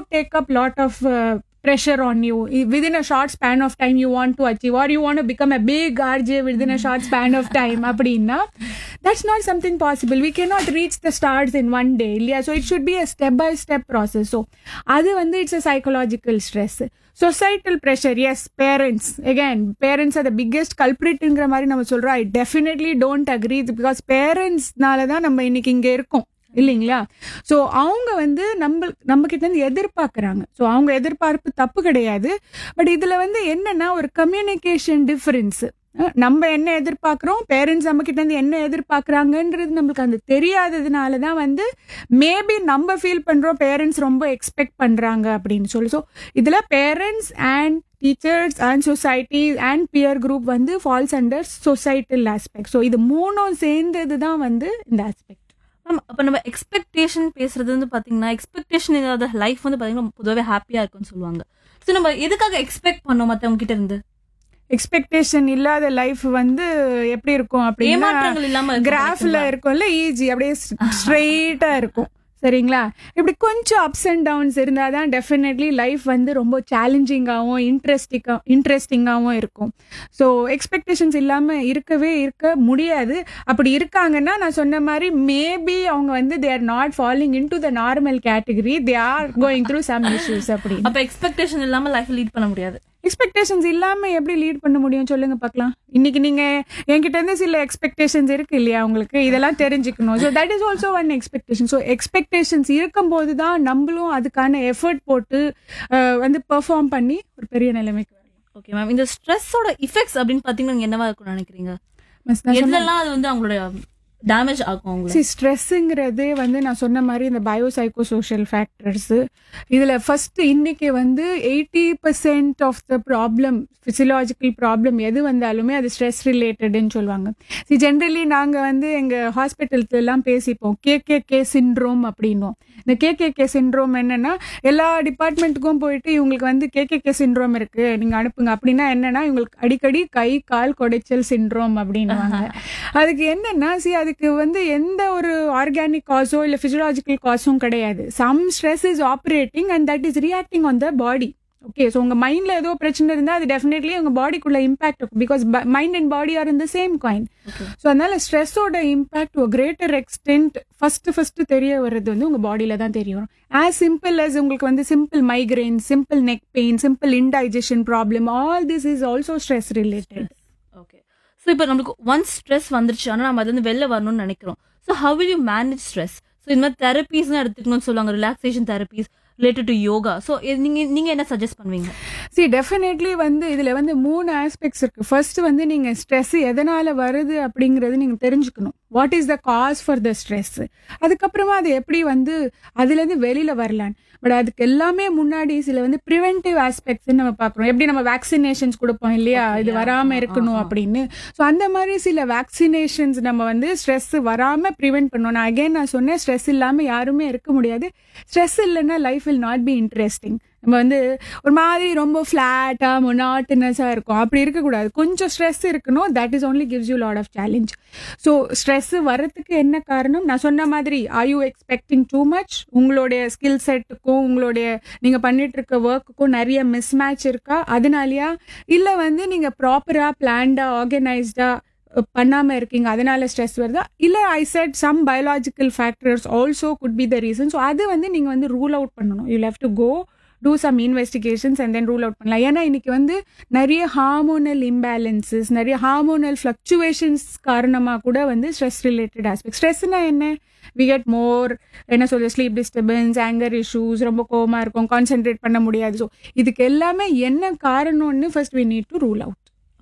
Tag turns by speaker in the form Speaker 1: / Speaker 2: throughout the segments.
Speaker 1: take up lot of pressure on you. Within a short span of time you want to achieve, or you want to become a big RJ within a short span of time அப்படின்னா that's not something possible. We cannot reach the stars in one day இல்லையா? So it should be a step by step process. So அது வந்து it's a psychological stress. Societal pressure, yes, parents, again parents are the biggest culprit ங்கிற மாதிரி நம்ம சொல்றோம். I definitely don't agree, because parentsனால தான் நம்ம இன்னைக்கு இங்க இருக்கோம் இல்லைங்களா? ஸோ அவங்க வந்து நம்ம கிட்ட இருந்து எதிர்பார்க்கறாங்க. ஸோ அவங்க எதிர்பார்ப்பு தப்பு கிடையாது. பட் இதுல வந்து என்னன்னா ஒரு கம்யூனிகேஷன் டிஃபரன்ஸ். நம்ம என்ன எதிர்பார்க்கிறோம், பேரண்ட்ஸ் நம்ம கிட்ட இருந்து என்ன எதிர்பார்க்கறாங்கன்றது நம்மளுக்கு அந்த தெரியாததுனால தான் வந்து மேபி நம்ம ஃபீல் பண்றோம் பேரண்ட்ஸ் ரொம்ப எக்ஸ்பெக்ட் பண்றாங்க அப்படின்னு சொல்லி. ஸோ இதுல parents and teachers and society and pier group வந்து falls under societal aspect. So இது மூணும் சேர்ந்தது தான் வந்து இந்த ஆஸ்பெக்ட்.
Speaker 2: அப்ப நம்ம எக்ஸ்பெக்டேஷன் பேசுறது வந்து பாத்தீங்கன்னா, எக்ஸ்பெக்டேஷன் இல்லாத லைஃப் வந்து பாத்தீங்கன்னா பொதுவாகவே ஹாப்பியா இருக்கும்னு சொல்லுவாங்க. சோ நம்ம எதுக்காக எக்ஸ்பெக்ட் பண்ணோம் மத்தவங்க கிட்ட இருந்து?
Speaker 1: எக்ஸ்பெக்டேஷன் இல்லாத லைஃப் வந்து எப்படி இருக்கும் அப்படின்னா,
Speaker 2: ஏமாற்றங்கள் இல்லாம
Speaker 1: கிராஃப்ல இருக்கும்ல, ஈஸி அப்படியே ஸ்ட்ரெயிட்டா இருக்கும். சரிங்களா? இப்படி கொஞ்சம் அப்ஸ் அண்ட் டவுன்ஸ் இருந்தாதான் டெஃபினெட்லி லைஃப் வந்து ரொம்ப சேலஞ்சிங்காகவும் இன்ட்ரெஸ்டிங்காகவும் இருக்கும். ஸோ எக்ஸ்பெக்டேஷன்ஸ் இல்லாமல் இருக்க முடியாது. அப்படி இருக்காங்கன்னா நான் சொன்ன மாதிரி மேபி அவங்க வந்து they are not following in to the normal category, they are going through some issues. அப்படி
Speaker 2: அப்ப எக்ஸ்பெக்டேஷன் இல்லாம லைஃப் லீட் பண்ண முடியாது.
Speaker 1: எக்ஸ்பெக்டேஷன்ஸ் இல்லாம எப்படி லீட் பண்ண முடியும் சொல்லுங்க பார்க்கலாம். இன்னைக்கு நீங்க என்கிட்ட இருந்து சில எக்ஸ்பெக்டேஷன்ஸ் இருக்கு இல்லையா உங்களுக்கு, இதெல்லாம் தெரிஞ்சுக்கணும். So that is also one expectation. So expectations இருக்கும்போது தான் நம்மளும் அதுக்கான எஃபர்ட் போட்டு வந்து பெர்ஃபார்ம் பண்ணி ஒரு பெரிய நிலைமைக்கு வரலாம்.
Speaker 2: ஓகே மேம், இந்த ஸ்ட்ரெஸ்ஸோட இஃபெக்ட்ஸ் அப்படின்னு பாத்தீங்கன்னா என்னவா இருக்கும்னு நினைக்கிறீங்க? எதெல்லாம் அது வந்து அவங்களோட டேமேஜ் ஆகும்?
Speaker 1: ஸ்ட்ரெஸ்ஸுங்கிறது வந்து நான் சொன்ன மாதிரி இந்த பயோசைக்கோ சோஷியல் ஃபேக்டர்ஸ். இதுல ஃபர்ஸ்ட் இன்னைக்கு வந்து 80% of the problem, physiological problem எது வந்தாலுமே அது ஸ்ட்ரெஸ் ரிலேட்டட்னு சொல்லுவாங்க. ஜென்ரலி நாங்க வந்து எங்க ஹாஸ்பிட்டல்ல எல்லாம் பேசிப்போம் KKK சிண்ட்ரோம் அப்படின்னும். இந்த KKK சிண்ட்ரோம் என்னன்னா, எல்லா டிபார்ட்மெண்ட்டுக்கும் போயிட்டு இவங்களுக்கு வந்து KKK சிண்ட்ரோம் இருக்கு நீங்க அனுப்புங்க அப்படின்னா என்னன்னா, இவங்களுக்கு அடிக்கடி கை கால் கொடைச்சல் சிண்ட்ரோம் அப்படின்னுவாங்க. அதுக்கு என்னன்னா, அதுக்கு வந்து எந்த ஒரு ஆர்கானிக் காசோ இல்ல பிசியலாஜிக்கல் காசும் கிடையாது. Some stress is operating and that is reacting on the body. Okay, so உங்க மைண்ட்ல ஏதோ பிரச்சனை இருந்தா அது டெஃபினெட்லி உங்க பாடிக்குள்ள இம்பாக்ட் இருக்கும். Because mind and body or in the same coin. So அதனால ஸ்ட்ரெஸ்ஸோட இம்பாக்ட் ஒரு கிரேட்டர் எக்ஸ்டென்ட் ஃபர்ஸ்ட் தெரிய வர்றது வந்து உங்க பாடியில தான் தெரிய வரும். ஆஸ் சிம்பிள் அஸ் உங்களுக்கு வந்து simple migraine, simple neck pain, simple இன்டைஜஷன் problem, all this is also stress related.
Speaker 2: Okay, so இப்போ நம்மளுக்கு ஒன்ஸ் ஸ்ட்ரெஸ் வந்துருச்சு, ஆனால் நம்ம அது வந்து வெளில வரணும்னு நினைக்கிறோம். So how will you manage stress? So இந்த மாதிரி தெரப்பீஸ்லாம் எடுத்துக்கணும்னு சொல்லுவாங்க, relaxation therapies related to yoga. So நீங்க என்ன சஜஸ்ட் பண்ணுவீங்க?
Speaker 1: டெஃபினெட்லி வந்து இதுல வந்து 3 ஆஸ்பெக்ட்ஸ் இருக்கு. ஃபர்ஸ்ட் வந்து நீங்க ஸ்ட்ரெஸ் எதனால வருது அப்படிங்கறது நீங்க தெரிஞ்சுக்கணும். What is the cause for the stress. அதுக்கப்புறமா அது எப்படி வந்து அதுல இருந்து வெளியில வரலாம். பட் அதுக்கு எல்லாமே முன்னாடி சில வந்து ப்ரிவென்டிவ் ஆஸ்பெக்ட்ஸ் நம்ம பாக்குறோம். எப்படி நம்ம வேக்சினேஷன்ஸ் கொடுப்போம் இல்லையா, இது வராம இருக்கணும் அப்படின்னு. ஸோ அந்த மாதிரி சில வேக்சினேஷன்ஸ் நம்ம வந்து ஸ்ட்ரெஸ் வராம ப்ரிவென்ட் பண்ணணும். நான் சொன்னேன், ஸ்ட்ரெஸ் இல்லாம யாருமே இருக்க முடியாது. ஸ்ட்ரெஸ் இல்லைன்னா life will not be interesting. நம்ம வந்து ஒரு மாதிரி ரொம்ப ஃபிளாட்டா மொனாட்டனஸா இருக்கும், அப்படி இருக்கக்கூடாது. கொஞ்சம் ஸ்ட்ரெஸ் இருக்கணும். That is only gives you lot of challenge. So stress வரதுக்கு என்ன காரணம்? நான் சொன்ன மாதிரி, are you expecting too much? உங்களுடைய ஸ்கில் செட்டுக்கும் உங்களுடைய நீங்க பண்ணிட்டு இருக்க ஒர்க்குக்கும் நிறைய மிஸ்மேட்ச் இருக்கா? அதனாலயா? இல்ல வந்து நீங்க ப்ராப்பரா பிளான்டா ஆர்கனைஸ்டா பண்ணாம இருக்கீங்க, அதனால ஸ்ட்ரெஸ் வருதா? இல்ல ஐ set some biological factors also could be the reason. So அது வந்து நீங்க வந்து ரூல் அவுட் பண்ணணும். You have to go do some investigations and then rule out பண்ணலாம். ஏன்னா இன்னைக்கு வந்து நிறைய ஹார்மோனல் இம்பேலன்சஸ், நிறைய ஹார்மோனல் ஃப்ளக்சுவேஷன்ஸ் காரணமா கூட வந்து ஸ்ட்ரெஸ் ரிலேட்டட் ஆஸ்பெக்ட். ஸ்ட்ரெஸ்னா என்ன? we get more என்ன சொல்ல, ஸ்லீப் டிஸ்டர்பன்ஸ், ஆங்கர் இஷ்யூஸ், ரொம்ப கோவமா இருக்கும், கான்சென்ட்ரேட் பண்ண முடியாது. ஸோ இதுக்கு எல்லாமே என்ன காரணம்னு first we need to rule out.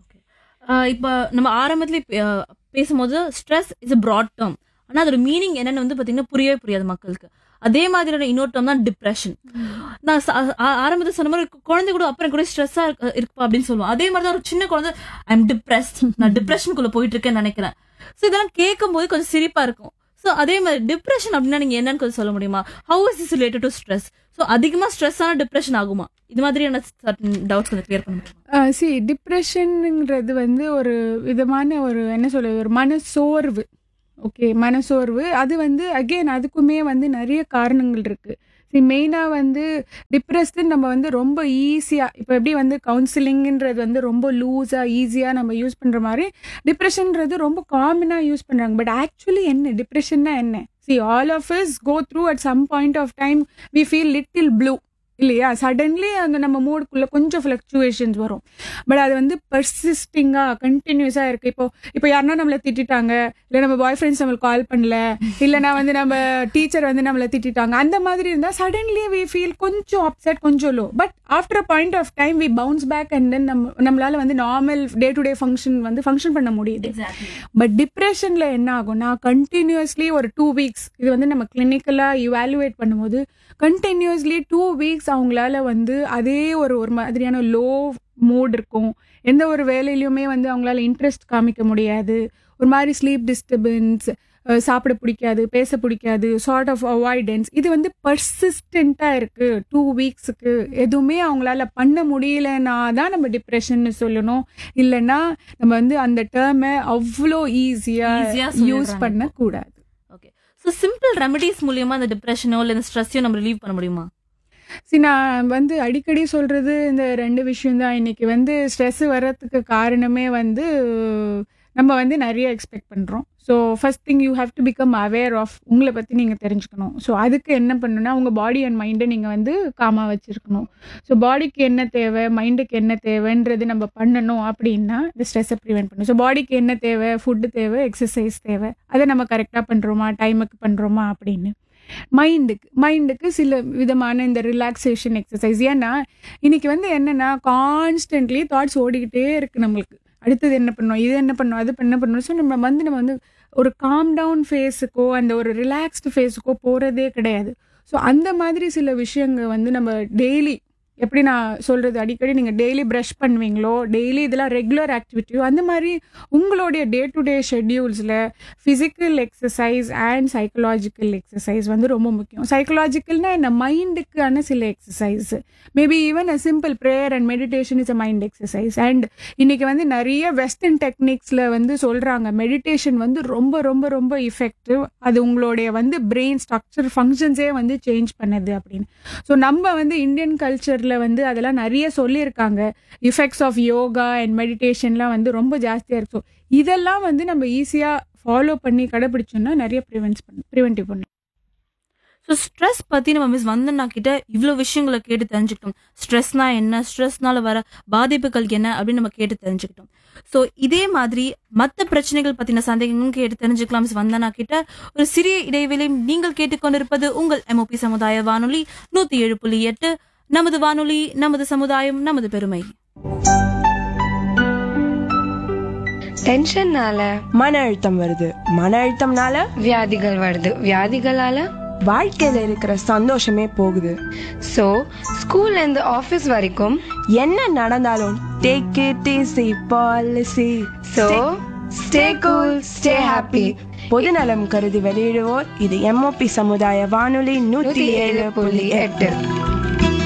Speaker 2: இப்போ நம்ம ஆரம்பத்துல பேசும்போது stress is a broad term, ஆனா அதோட மீனிங் என்னன்னு வந்து பாத்தீங்கன்னா புரியவே புரியாது மக்களுக்கு. அதே மாதிரியான இன்னொரு டேர்ம் தான் டிப்ரெஷன். நான் ஆரம்பத்தில் சொன்ன மாதிரி குழந்தை கூட அப்புறம் கூட ஸ்ட்ரெஸ்ஸா இருப்பா அப்படின்னு சொல்லுவோம். அதே மாதிரி தான் ஒரு சின்ன குழந்தை ஐ எம் டிப்ரெஸ்ட், நான் டிப்ரெஷனுக்குள்ள போயிட்டு இருக்கேன்னு நினைக்கிறேன். ஸோ இதெல்லாம் கேட்கும் போது கொஞ்சம் சிரிப்பா இருக்கும். ஸோ அதே மாதிரி டிப்ரெஷன் அப்படின்னா நீங்க என்னன்னு கொஞ்சம் சொல்ல முடியுமா? How is is related to stress? So அதிகமா ஸ்ட்ரெஸ் ஆன டிப்ரெஷன் ஆகுமா? இது மாதிரியான டவுட்ஸ் கொஞ்சம் கிளியர் பண்ணுங்க.
Speaker 1: டிப்ரெஷனுங்கிறது வந்து ஒரு விதமான ஒரு என்ன சொல்ல, ஒரு மனசோர்வு. ஓகே, மனசோர்வு. அது வந்து அகெயின் அதுக்குமே வந்து நிறைய காரணங்கள் இருக்கு. மெயினாக வந்து டிப்ரெஸ்டு நம்ம வந்து ரொம்ப ஈஸியாக இப்போ எப்படி வந்து கவுன்சிலிங்ன்றது வந்து ரொம்ப லூஸாக ஈஸியாக நம்ம யூஸ் பண்ணுற மாதிரி டிப்ரெஷன்ன்றது ரொம்ப காமனாக யூஸ் பண்ணுறாங்க. பட் ஆக்சுவலி என்ன டிப்ரெஷன்னா என்ன? See, all of us go through at some point of time, we feel little blue. இல்லையா? சடன்லி அங்கே நம்ம மூடுக்குள்ளே கொஞ்சம் ஃப்ளக்சுவேஷன்ஸ் வரும். பட் அது வந்து பர்சிஸ்டிங்காக கண்டினியூஸாக இருக்குது. இப்போ யாருன்னா நம்மளை திட்டாங்க, இல்லை நம்ம பாய் ஃப்ரெண்ட்ஸ் நம்மளுக்கு கால் பண்ணல, இல்லைனா வந்து நம்ம டீச்சர் வந்து நம்மளை திட்டாங்க, அந்த மாதிரி இருந்தால் சடன்லி வி ஃபீல் கொஞ்சம் அப்செட், கொஞ்சம் low. But after a point of time we bounce back and then நம்மளால வந்து normal day to day function பண்ண முடியுது. பட் டிப்ரெஷனில் என்ன ஆகும்னா கண்டினியூஸ்லி ஒரு 2 weeks இது வந்து நம்ம கிளினிக்கலாக இவாலுவேட் பண்ணும்போது கண்டினியூஸ்லி 2 weeks அவங்களால வந்து அதே ஒரு மாதிரியான லோ மூட் இருக்கும். எந்த ஒரு வேலையிலுமே வந்து அவங்களால இன்ட்ரெஸ்ட் காமிக்க முடியாது. ஒரு மாதிரி ஸ்லீப் டிஸ்டர்பன்ஸ், சாப்பிட பிடிக்காது, பேச பிடிக்காது, சார்ட் ஆஃப் அவாய்டன்ஸ். இது வந்து பர்சிஸ்டண்ட்டாக இருக்குது 2 weeksக்கு. எதுவுமே அவங்களால பண்ண முடியலன்னா தான் நம்ம டிப்ரெஷன்னு சொல்லணும். இல்லைன்னா நம்ம வந்து அந்த டேர்மை அவ்வளோ ஈஸியாக யூஸ் பண்ணக்கூடாது.
Speaker 2: ஓகே, ஸோ சிம்பிள் ரெமெடிஸ் மூலியமா இந்த டிப்ரெஷனோ இல்லை இந்த ஸ்ட்ரெஸ்ஸையோ நம்ம ரிலீவ் பண்ண முடியுமா?
Speaker 1: நான் வந்து அடிக்கடி சொல்கிறது இந்த 2 விஷயம்தான். இன்னைக்கு வந்து ஸ்ட்ரெஸ் வர்றதுக்கு காரணமே வந்து நம்ம வந்து நிறைய எக்ஸ்பெக்ட் பண்ணுறோம். So first thing you have to become aware of உங்களை பற்றி நீங்கள் தெரிஞ்சுக்கணும். ஸோ அதுக்கு என்ன பண்ணணும்னா உங்கள் பாடி அண்ட் மைண்டை நீங்கள் வந்து காமாக வச்சுருக்கணும். ஸோ பாடிக்கு என்ன தேவை, மைண்டுக்கு என்ன தேவைன்றது நம்ம பண்ணணும். அப்படின்னா இந்த ஸ்ட்ரெஸ்ஸை ப்ரிவென்ட் பண்ணணும். ஸோ பாடிக்கு என்ன தேவை, ஃபுட்டு தேவை, எக்ஸசைஸ் தேவை, அதை நம்ம கரெக்டாக பண்ணுறோமா, டைமுக்கு பண்ணுறோமா அப்படின்னு. மைண்டுக்கு சில விதமான இந்த ரிலாக்ஸேஷன் எக்ஸசைஸ். ஏன்னா இன்னைக்கு வந்து என்னென்னா கான்ஸ்டன்ட்லி தாட்ஸ் ஓடிக்கிட்டே இருக்குது நம்மளுக்கு. அடுத்தது என்ன பண்ணணும், இது என்ன பண்ணணும், அது என்ன பண்ணணும். ஸோ நம்ம வந்து ஒரு காம் டவுன் ஃபேஸுக்கோ அந்த ஒரு ரிலாக்ஸ்டு ஃபேஸுக்கோ போகிறதே கிடையாது. ஸோ அந்த மாதிரி சில விஷயங்கள் வந்து நம்ம டெய்லி, எப்படி நான் சொல்கிறது, அடிக்கடி நீங்கள் டெய்லி ப்ரஷ் பண்ணுவீங்களோ, டெய்லி இதெல்லாம் ரெகுலர் ஆக்டிவிட்டியோ, அந்த மாதிரி உங்களுடைய day to day ஷெட்யூல்ஸில் physical exercise and psychological exercise வந்து ரொம்ப முக்கியம். சைக்கலாஜிக்கல்னால் என்ன, மைண்டுக்கான சில exercise, maybe even a simple prayer and meditation is a mind exercise. And இன்றைக்கி வந்து நிறைய வெஸ்டர்ன் டெக்னிக்ஸில் வந்து சொல்கிறாங்க மெடிடேஷன் வந்து ரொம்ப ரொம்ப ரொம்ப இஃபெக்டிவ், அது உங்களுடைய வந்து பிரெயின் ஸ்ட்ரக்சர் ஃபங்க்ஷன்ஸே வந்து சேஞ்ச் பண்ணுது அப்படின்னு. ஸோ நம்ம வந்து இந்தியன் கல்ச்சர் வந்து அதெல்லாம் நிறைய சொல்லியிருக்காங்க. இஃபெக்ட்ஸ் ஆஃப் யோகா அண்ட் மெடிடேஷன்லாம் வந்து ரொம்ப ஜாஸ்தியாக இருக்கும். இதெல்லாம் வந்து நம்ம ஈஸியாக ஃபாலோ பண்ணி கடைபிடிச்சோம்னா நிறைய ப்ரிவென்டிவ் பண்ணும்.
Speaker 2: ஸோ ஸ்ட்ரெஸ் பற்றி நம்ம மிஸ் வந்தனா கிட்ட இவ்வளோ விஷயங்களை கேட்டு தெரிஞ்சுக்கிட்டோம். ஸ்ட்ரெஸ்னா என்ன, ஸ்ட்ரெஸ்னால வர பாதிப்புகள் என்ன அப்படின்னு நம்ம கேட்டு தெரிஞ்சுக்கிட்டோம். ஸோ இதே மாதிரி மற்ற பிரச்சனைகள் பற்றின சந்தேகங்களும் கேட்டு தெரிஞ்சுக்கலாம் மிஸ் வந்தனா கிட்ட. ஒரு சிறிய இடைவெளி. நீங்கள் கேட்டுக்கொண்டிருப்பது உங்கள் MOP சமுதாய வானொலி 107.8. நமது வானொலி, நமது சமுதாயம், நமது பெருமை.
Speaker 3: டென்ஷன்னால
Speaker 4: மன அழுத்தம் வருது, மன அழுத்தம்னால
Speaker 3: வியாதிகள் வருது, வியாதிகளால
Speaker 4: வாழ்க்கையில இருக்கிற சந்தோஷமே போகுது.
Speaker 3: சோ ஸ்கூல்ல இருந்து ஆபீஸ் வரைக்கும்
Speaker 4: என்ன நடந்தாலும் take it easy policy.
Speaker 3: So stay cool, stay happy.
Speaker 4: பொதுநலம் கருதி வெளியிடுவோர் இது MOP சமுதாய வானொலி 107.8.